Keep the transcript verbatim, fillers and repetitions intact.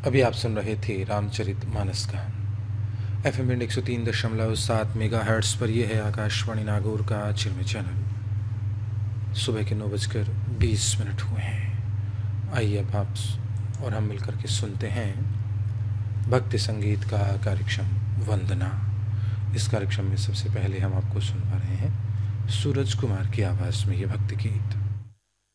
अभी आप सुन रहे थे रामचरित मानस का एफ एम एक सौ तीन दशमलव सात मेगा हर्ट्स पर। यह है आकाशवाणी नागौर का चिरमे चैनल। सुबह के नौ बजकर बीस मिनट हुए हैं। आइए अब आप और हम मिलकर के सुनते हैं भक्ति संगीत का कार्यक्रम वंदना। इस कार्यक्रम में सबसे पहले हम आपको सुनवा रहे हैं सूरज कुमार की आवाज़ में ये भक्ति गीत।